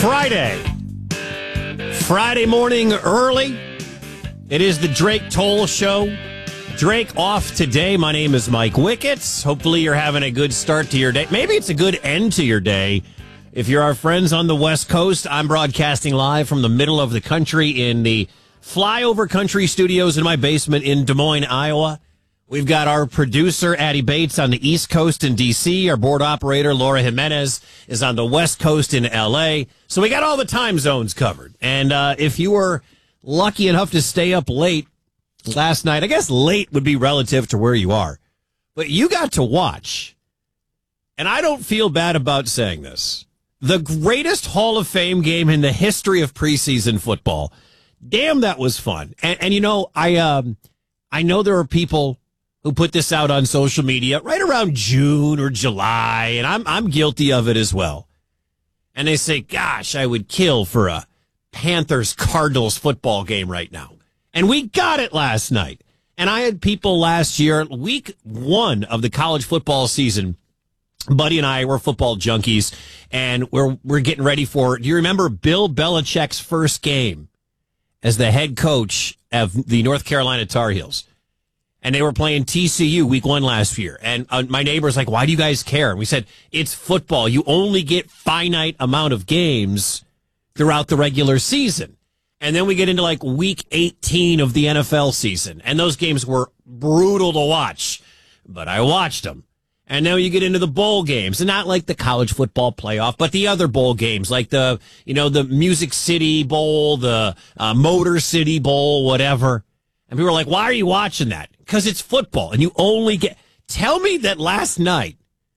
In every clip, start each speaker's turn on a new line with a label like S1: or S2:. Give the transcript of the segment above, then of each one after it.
S1: Friday morning early. It is the Drake Toll Show. Drake off today. My name is Mike Wicketts. Hopefully you're having a good start to your day. Maybe it's a good end to your day. If you're our friends on the West Coast, I'm broadcasting live from the middle of the country in the Flyover Country Studios in my basement in Des Moines, Iowa. We've got our producer, Addie Bates, on the East Coast in D.C. Our board operator, Laura Jimenez, is on the West Coast in L.A. So we got all the time zones covered. And if you were lucky enough to stay up late last night, I guess late would be relative to where you are, but you got to watch, and I don't feel bad about saying this, the greatest Hall of Fame game in the history of preseason football. Damn, that was fun. And you know, I know there are people who put this out on social media right around June or July, and I'm guilty of it as well. And they say, gosh, I would kill for a Panthers-Cardinals football game right now. And we got it last night. And I had people last year, week one of the college football season, Buddy and I were football junkies, and we're getting ready for, do you remember Bill Belichick's first game as the head coach of the North Carolina Tar Heels? And they were playing TCU week one last year. And my neighbor's like, why do you guys care? And we said, it's football. You only get finite amount of games throughout the regular season. And then we get into like week 18 of the NFL season. And those games were brutal to watch. But I watched them. And now you get into the bowl games. And not like the college football playoff, but the other bowl games. Like the Music City Bowl, the Motor City Bowl, whatever. And people were like, why are you watching that? Because it's football, and you only get... Tell me that last night,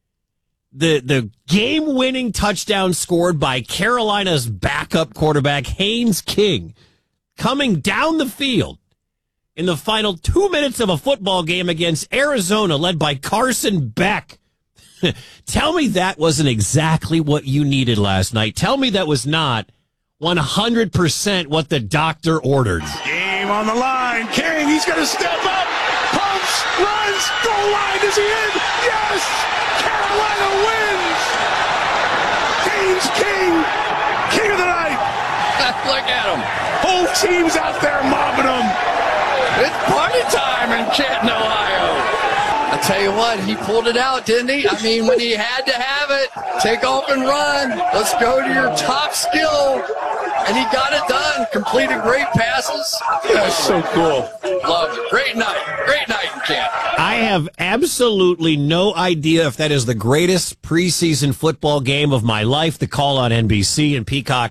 S1: the game-winning touchdown scored by Carolina's backup quarterback, Haynes King, coming down the field in the final 2 minutes of a football game against Arizona, led by Carson Beck. Tell me that wasn't exactly what you needed last night. Tell me that was not 100% what the doctor ordered.
S2: Game on the line. King, he's going to step up. Pumps, runs, goal line. Is he in? Yes! Carolina wins! Haynes King, king of the night.
S3: Look at him.
S2: Whole team's out there mobbing him.
S3: It's party time in Canton, Ohio. I tell you what, he pulled it out, didn't he? I mean, when he had to have it, take off and run. Let's go to your top skill. And he got it done. Completed great passes.
S2: That's so cool.
S3: Love it. Great night in Canton.
S1: I have absolutely no idea if that is the greatest preseason football game of my life to call on NBC and Peacock.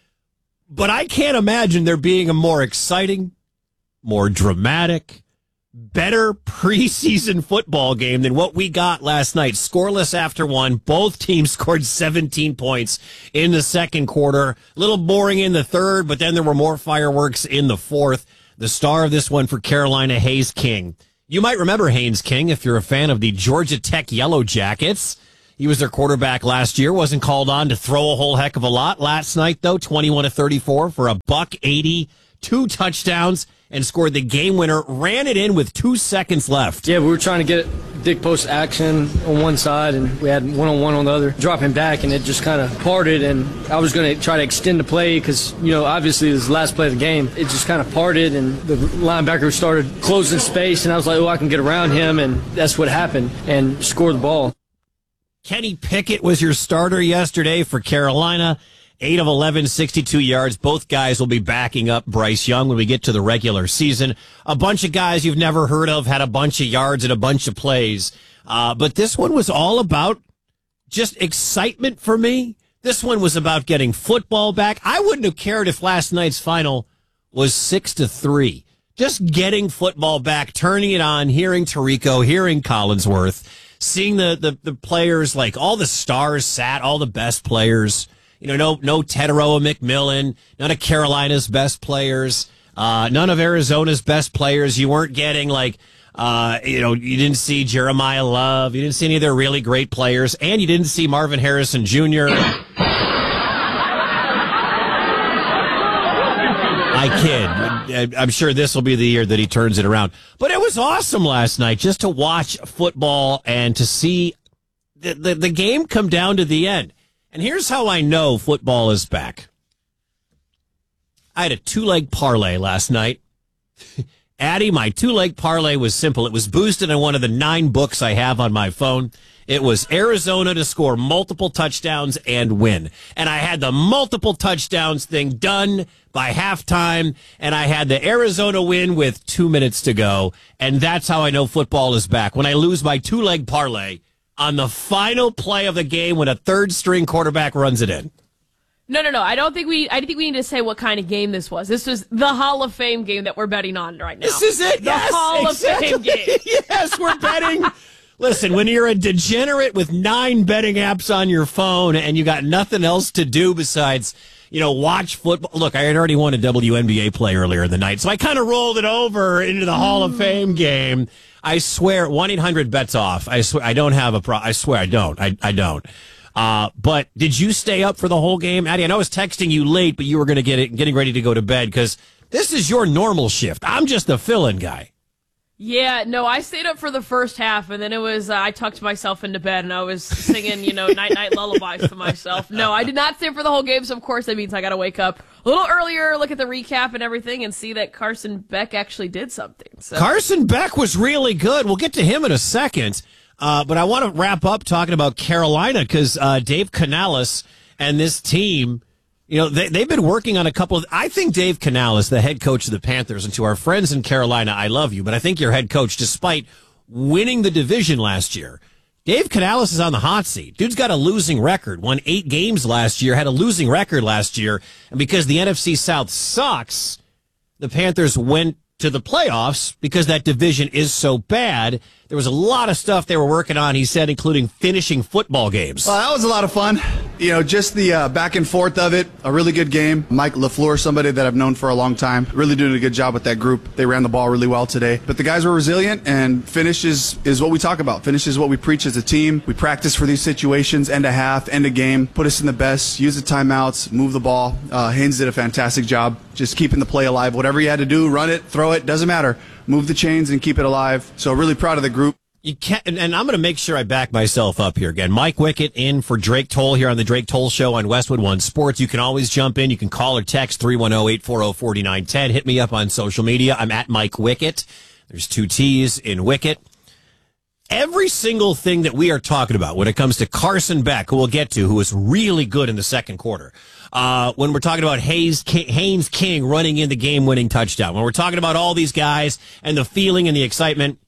S1: But I can't imagine there being a more exciting, more dramatic, better preseason football game than what we got last night. Scoreless after one. Both teams scored 17 points in the second quarter. A little boring in the third, but then there were more fireworks in the fourth. The star of this one for Carolina, Haynes King. You might remember Haynes King if you're a fan of the Georgia Tech Yellow Jackets. He was their quarterback last year, wasn't called on to throw a whole heck of a lot. Last night, though, 21-34 for $180, 2 touchdowns, and scored the game winner, ran it in with 2 seconds left.
S4: Yeah, we were trying to get dig post action on one side, and we had one-on-one on the other. Drop him back, and it just kind of parted, and I was going to try to extend the play because, obviously this is the last play of the game. It just kind of parted, and the linebacker started closing space, and I was like, I can get around him, and that's what happened, and scored the ball.
S1: Kenny Pickett was your starter yesterday for Carolina. 8 of 11, 62 yards. Both guys will be backing up Bryce Young when we get to the regular season. A bunch of guys you've never heard of had a bunch of yards and a bunch of plays. But this one was all about just excitement for me. This one was about getting football back. I wouldn't have cared if last night's final was 6-3. Just getting football back, turning it on, hearing Tirico, hearing Collinsworth, seeing the players, like all the stars sat, all the best players. No Tetero McMillan, none of Carolina's best players, none of Arizona's best players. You weren't getting you didn't see Jeremiah Love. You didn't see any of their really great players, and you didn't see Marvin Harrison Jr. I kid. I'm sure this will be the year that he turns it around. But it was awesome last night just to watch football and to see the game come down to the end. And here's how I know football is back. I had a 2-leg parlay last night. Addy, my 2-leg parlay was simple. It was boosted on one of the 9 books I have on my phone. It was Arizona to score multiple touchdowns and win. And I had the multiple touchdowns thing done by halftime, and I had the Arizona win with 2 minutes to go. And that's how I know football is back. When I lose my 2-leg parlay on the final play of the game when a third-string quarterback runs it in.
S5: No. I think we need to say what kind of game this was. This was the Hall of Fame game that we're betting on right now.
S1: This is it.
S5: The Hall of Fame game.
S1: Yes, we're betting. Listen, when you're a degenerate with 9 betting apps on your phone and you got nothing else to do besides, watch football. Look, I had already won a WNBA play earlier in the night, so I kind of rolled it over into the Hall of Fame game. I swear, 1-800-BETS-OFF. I swear, I don't have a I swear I don't. I don't. But did you stay up for the whole game? Addie, I know I was texting you late, but you were going to getting ready to go to bed because this is your normal shift. I'm just a fill-in guy.
S5: Yeah, no, I stayed up for the first half, and then it was, I tucked myself into bed, and I was singing, night-night lullabies to myself. No, I did not stay up for the whole game, so of course that means I got to wake up a little earlier, look at the recap and everything, and see that Carson Beck actually did something. So.
S1: Carson Beck was really good. We'll get to him in a second. But I want to wrap up talking about Carolina because Dave Canales and this team, they've been working on a couple of. I think Dave Canales, the head coach of the Panthers, and to our friends in Carolina, I love you, but I think your head coach, despite winning the division last year, Dave Canales is on the hot seat. Dude's got a losing record, won 8 games last year, had a losing record last year, and because the NFC South sucks, the Panthers went to the playoffs because that division is so bad. There was a lot of stuff they were working on, he said, including finishing football games.
S6: Well, that was a lot of fun. Just the back and forth of it. A really good game. Mike LaFleur, somebody that I've known for a long time, really doing a good job with that group. They ran the ball really well today. But the guys were resilient, and finish is what we talk about. Finish is what we preach as a team. We practice for these situations, end a half, end a game, put us in the best, use the timeouts, move the ball. Haynes did a fantastic job just keeping the play alive. Whatever you had to do, run it, throw it, doesn't matter. Move the chains and keep it alive. So really proud of the group.
S1: You can't, and I'm going to make sure I back myself up here again. Mike Wickett in for Drake Toll here on the Drake Toll Show on Westwood One Sports. You can always jump in. You can call or text 310-840-4910. Hit me up on social media. I'm at Mike Wickett. There's 2 T's in Wickett. Every single thing that we are talking about when it comes to Carson Beck, who we'll get to, who was really good in the second quarter. When we're talking about Haynes King running in the game-winning touchdown. When we're talking about all these guys and the feeling and the excitement,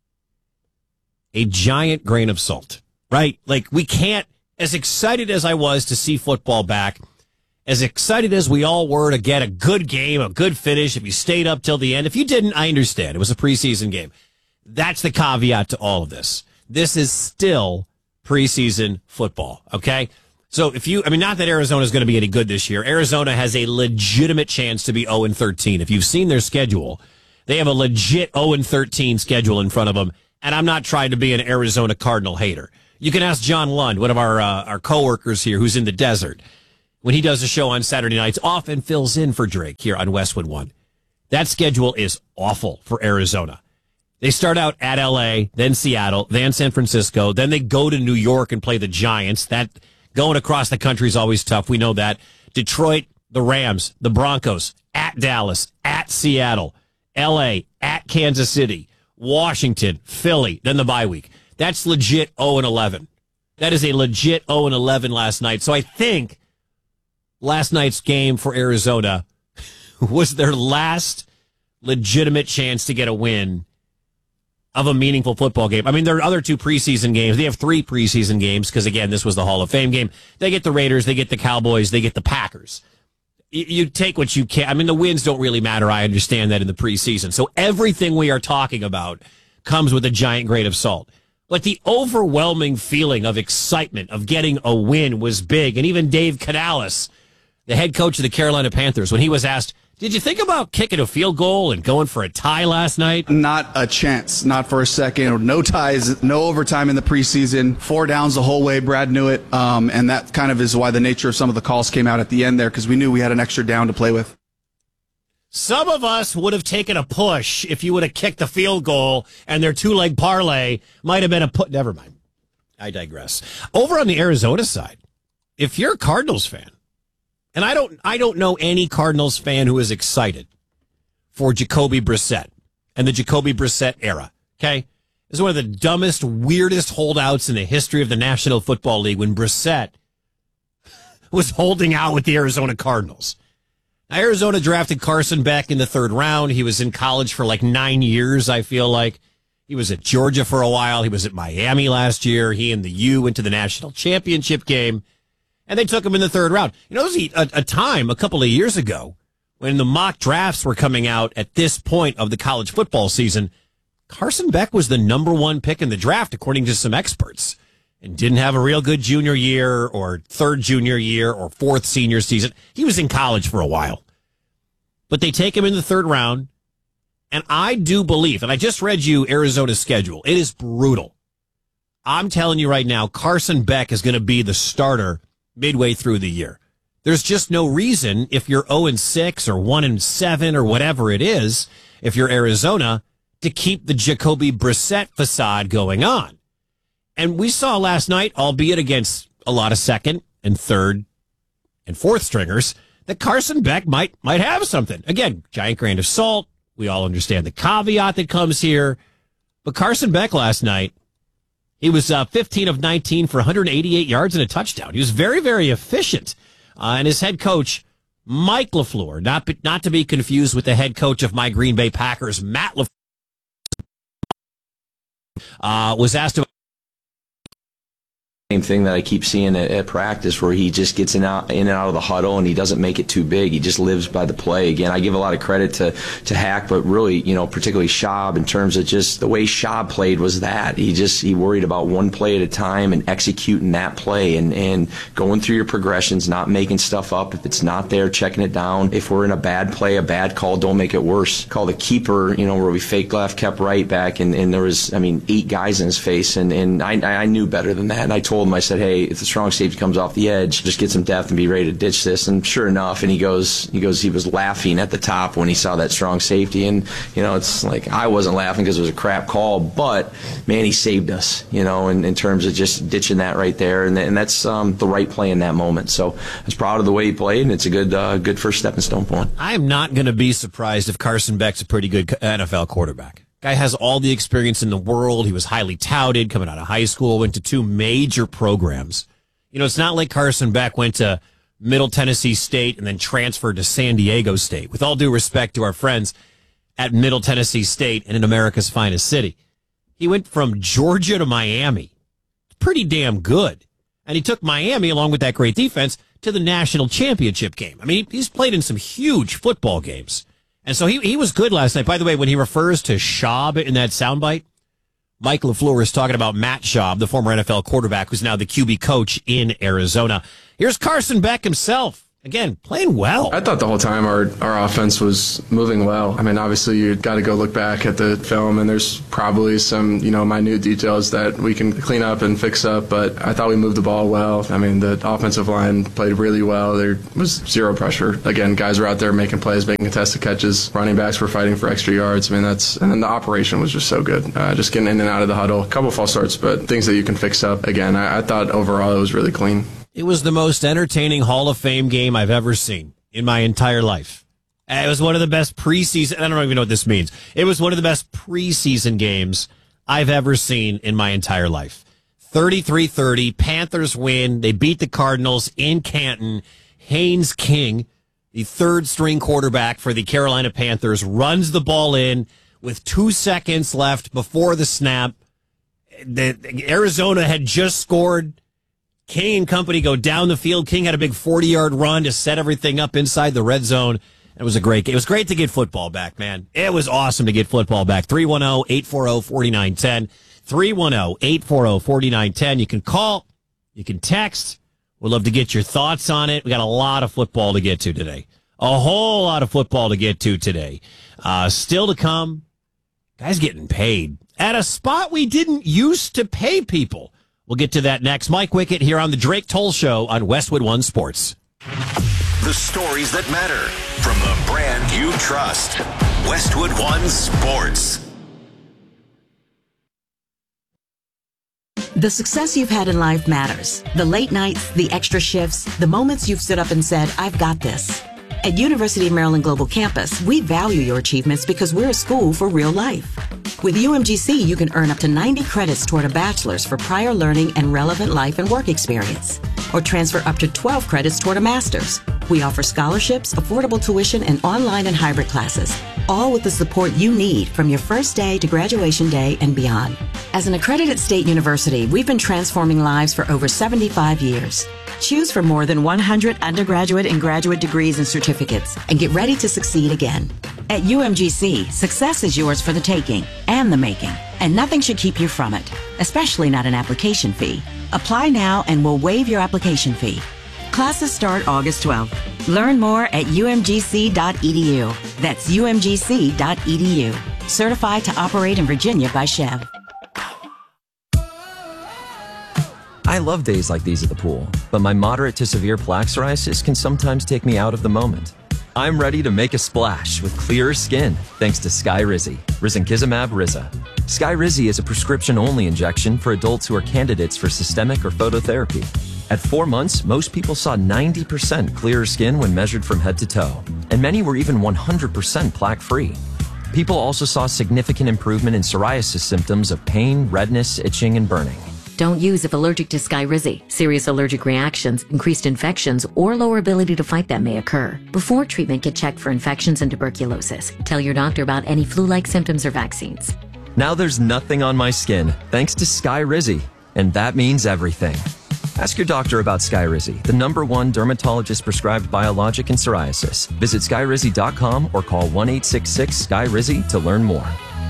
S1: a giant grain of salt, right? Like, we can't, as excited as I was to see football back, as excited as we all were to get a good game, a good finish, if you stayed up till the end. If you didn't, I understand. It was a preseason game. That's the caveat to all of this. This is still preseason football, okay? So not that Arizona is going to be any good this year. Arizona has a legitimate chance to be 0-13. If you've seen their schedule, they have a legit 0-13 schedule in front of them. And I'm not trying to be an Arizona Cardinal hater. You can ask John Lund, one of our coworkers here who's in the desert. When he does a show on Saturday nights, often fills in for Drake here on Westwood One. That schedule is awful for Arizona. They start out at L.A., then Seattle, then San Francisco, then they go to New York and play the Giants. That going across the country is always tough. We know that. Detroit, the Rams, the Broncos, at Dallas, at Seattle, L.A., at Kansas City, Washington, Philly, then the bye week. That's legit 0-11. That is a legit 0-11 last night. So I think last night's game for Arizona was their last legitimate chance to get a win of a meaningful football game. I mean, there are other 2 preseason games. They have 3 preseason games because, again, this was the Hall of Fame game. They get the Raiders, they get the Cowboys, they get the Packers. You take what you can. I mean, the wins don't really matter. I understand that in the preseason. So everything we are talking about comes with a giant grain of salt. But the overwhelming feeling of excitement of getting a win was big. And even Dave Canales, the head coach of the Carolina Panthers, when he was asked, did you think about kicking a field goal and going for a tie last night?
S6: Not a chance. Not for a second. No ties, no overtime in the preseason. 4 downs the whole way. Brad knew it. And that kind of is why the nature of some of the calls came out at the end there, because we knew we had an extra down to play with.
S1: Some of us would have taken a push if you would have kicked the field goal and their 2-leg parlay might have been a put. Never mind. I digress. Over on the Arizona side, if you're a Cardinals fan, and I don't know any Cardinals fan who is excited for Jacoby Brissett and the Jacoby Brissett era, okay? This is one of the dumbest, weirdest holdouts in the history of the National Football League when Brissett was holding out with the Arizona Cardinals. Now, Arizona drafted Carson Beck in the 3rd round. He was in college for like 9 years, I feel like. He was at Georgia for a while. He was at Miami last year. He and the U went to the national championship game, and they took him in the 3rd round. You know, there was a time a couple of years ago when the mock drafts were coming out at this point of the college football season. Carson Beck was the number 1 pick in the draft, according to some experts, and didn't have a real good junior year or 3rd junior year or 4th senior season. He was in college for a while. But they take him in the 3rd round, and I do believe, and I just read you Arizona's schedule. It is brutal. I'm telling you right now, Carson Beck is going to be the starter midway through the year. There's just no reason, if you're 0-6 or 1-7 or whatever it is, if you're Arizona, to keep the Jacoby Brissett facade going on. And we saw last night, albeit against a lot of 2nd and 3rd and 4th stringers, that Carson Beck might have something. Again, giant grain of salt. We all understand the caveat that comes here. But Carson Beck last night, he was 15 of 19 for 188 yards and a touchdown. He was very, very efficient. And his head coach, Mike LaFleur, not to be confused with the head coach of my Green Bay Packers, Matt LaFleur, was asked about
S7: same thing that I keep seeing at practice, where he just gets in and out of the huddle and he doesn't make it too big. He just lives by the play. Again, I give a lot of credit to Hack, but really, particularly Schaub, in terms of just the way Schaub played was that he worried about one play at a time and executing that play and going through your progressions, not making stuff up. If it's not there, checking it down. If we're in a bad play, a bad call, don't make it worse. Call the keeper, where we fake left, kept right back, and there was, 8 guys in his face, and I knew better than that, and I told him, I said, hey, if the strong safety comes off the edge, just get some depth and be ready to ditch this. And sure enough, and he was laughing at the top when he saw that strong safety. And, it's like, I wasn't laughing because it was a crap call, but man, he saved us, in terms of just ditching that right there. And that's the right play in that moment. So I was proud of the way he played, and it's a good first stepping stone point.
S1: I am not going to be surprised if Carson Beck's a pretty good NFL quarterback. Guy has all the experience in the world. He was highly touted coming out of high school, went to 2 major programs. It's not like Carson Beck went to Middle Tennessee State and then transferred to San Diego State. With all due respect to our friends at Middle Tennessee State and in America's finest city. He went from Georgia to Miami. Pretty damn good. And he took Miami, along with that great defense, to the national championship game. He's played in some huge football games. And so he was good last night. By the way, when he refers to Schaub in that soundbite, Mike LaFleur is talking about Matt Schaub, the former NFL quarterback who's now the QB coach in Arizona. Here's Carson Beck himself. Again, playing well.
S8: I thought the whole time our offense was moving well. Obviously, you got to go look back at the film, and there's probably some, minute details that we can clean up and fix up, but I thought we moved the ball well. The offensive line played really well. There was zero pressure. Again, guys were out there making plays, making contested catches. Running backs were fighting for extra yards. And then the operation was just so good. Just getting in and out of the huddle. A couple false starts, but things that you can fix up. Again, I thought overall it was really clean.
S1: It was the most entertaining Hall of Fame game I've ever seen in my entire life. It was one of the best preseason. I don't even know what this means. It was one of the best preseason games I've ever seen in my entire life. 33-30, Panthers win. They beat the Cardinals in Canton. Haynes King, the 3rd-string quarterback for the Carolina Panthers, runs the ball in with 2 seconds left before the snap. Arizona had just scored. King and company go down the field. King had a big 40-yard run to set everything up inside the red zone. It was a great game. It was great to get football back, man. It was awesome to get football back. 310-840-4910. 310-840-4910. You can call. You can text. We'd love to get your thoughts on it. We got a lot of football to get to today. A whole lot of football to get to today. Still to come. Guys getting paid at a spot we didn't used to pay people. We'll get to that next. Mike Wickett here on the Drake Toll Show on Westwood One Sports.
S9: The stories that matter from the brand you trust. Westwood One Sports.
S10: The success you've had in life matters. The late nights, the extra shifts, the moments you've stood up and said, I've got this. At University of Maryland Global Campus, we value your achievements because we're a school for real life. With UMGC, you can earn up to 90 credits toward a bachelor's for prior learning and relevant life and work experience, or transfer up to 12 credits toward a master's. We offer scholarships, affordable tuition, and online and hybrid classes, all with the support you need from your first day to graduation day and beyond. As an accredited state university, we've been transforming lives for over 75 years. Choose from more than 100 undergraduate and graduate degrees and certificates, and get ready to succeed again. At UMGC, success is yours for the taking and the making, and nothing should keep you from it, especially not an application fee. Apply now and we'll waive your application fee. Classes start August 12th. Learn more at umgc.edu. That's umgc.edu. Certified to operate in Virginia by Chev.
S11: I love days like these at the pool, but my moderate to severe plaque psoriasis can sometimes take me out of the moment. I'm ready to make a splash with clearer skin thanks to Skyrizi, risankizumab Riza. Skyrizi is a prescription-only injection for adults who are candidates for systemic or phototherapy. At 4 months, most people saw 90% clearer skin when measured from head to toe, and many were even 100% plaque-free. People also saw significant improvement in psoriasis symptoms of pain, redness, itching, and burning.
S12: Don't use if allergic to Skyrizi. Serious allergic reactions, increased infections, or lower ability to fight them may occur. Before treatment, get checked for infections and tuberculosis. Tell your doctor about any flu-like symptoms or vaccines.
S11: Now there's nothing on my skin thanks to Skyrizi, and that means everything. Ask your doctor about Skyrizi, the #1 dermatologist-prescribed biologic in psoriasis. Visit Skyrizi.com or call 1-866-SKYRIZI to learn more.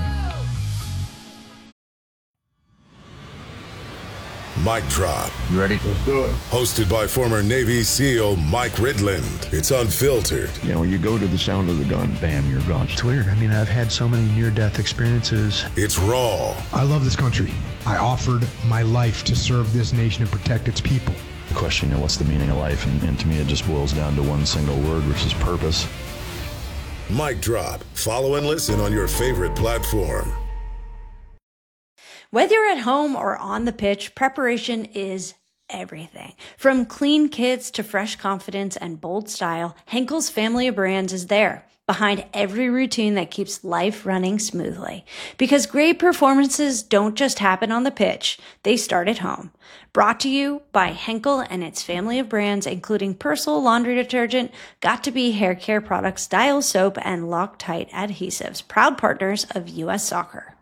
S13: Mic Drop.
S14: You ready?
S13: Let's do it. Hosted by former Navy SEAL Mike Ridland. It's unfiltered.
S14: You know, you go to the sound of the gun, bam, you're gone.
S15: It's weird. I mean, I've had so many near-death experiences.
S13: It's raw.
S15: I love this country. I offered my life to serve this nation and protect its people.
S14: The question, you know, what's the meaning of life? And to me, it just boils down to one single word, which is purpose.
S13: Mic Drop. Follow and listen on your favorite platform.
S16: Whether you're at home or on the pitch, preparation is everything. From clean kits to fresh confidence and bold style, Henkel's family of brands is there, behind every routine that keeps life running smoothly. Because great performances don't just happen on the pitch, they start at home. Brought to you by Henkel and its family of brands, including Persil laundry detergent, Got2b hair care products, Dial soap, and Loctite adhesives, proud partners of U.S. Soccer.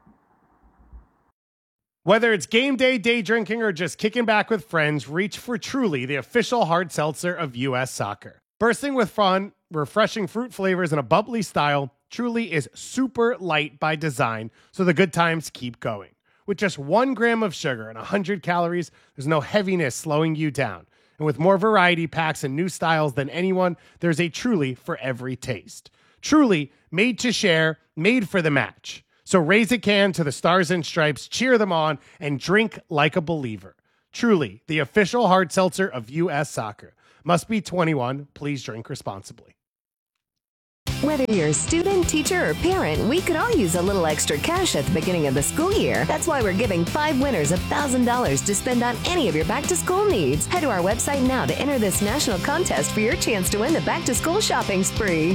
S17: Whether it's game day, day drinking, or just kicking back with friends, reach for Truly, the official hard seltzer of U.S. Soccer. Bursting with fun, refreshing fruit flavors, and a bubbly style, Truly is super light by design, so the good times keep going. With just 1 gram of sugar and 100 calories, there's no heaviness slowing you down. And with more variety packs and new styles than anyone, there's a Truly for every taste. Truly, made to share, made for the match. So raise a can to the Stars and Stripes, cheer them on, and drink like a believer. Truly, the official hard seltzer of U.S. Soccer. Must be 21. Please drink responsibly.
S18: Whether you're a student, teacher, or parent, we could all use a little extra cash at the beginning of the school year. That's why we're giving 5 winners $1,000 to spend on any of your back-to-school needs. Head to our website now to enter this national contest for your chance to win the back-to-school shopping spree.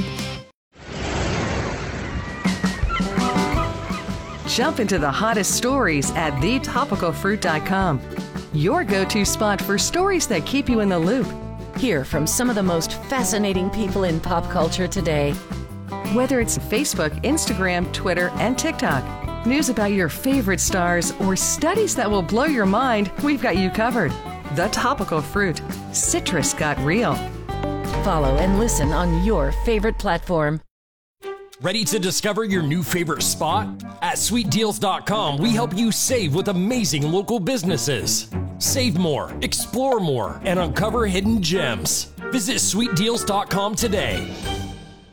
S19: Jump into the hottest stories at thetopicalfruit.com. Your go-to spot for stories that keep you in the loop.
S20: Hear from some of the most fascinating people in pop culture today.
S19: Whether it's Facebook, Instagram, Twitter, and TikTok, news about your favorite stars, or studies that will blow your mind, we've got you covered. The Topical Fruit. Citrus got real.
S20: Follow and listen on your favorite platform.
S21: Ready to discover your new favorite spot? At SweetDeals.com, we help you save with amazing local businesses. Save more, explore more, and uncover hidden gems. Visit SweetDeals.com today.